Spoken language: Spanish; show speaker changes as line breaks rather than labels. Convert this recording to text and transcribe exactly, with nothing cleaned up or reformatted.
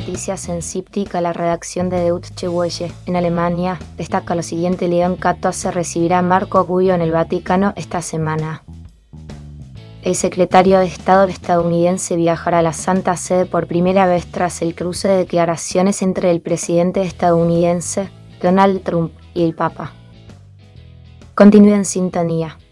noticias en Siptic a la redacción de Deutsche Welle. En Alemania, destaca lo siguiente: León catorce recibirá a Marco Rubio en el Vaticano esta semana. El secretario de Estado estadounidense viajará a la Santa Sede por primera vez tras el cruce de declaraciones entre el presidente estadounidense Donald Trump y el Papa. Continúe en sintonía.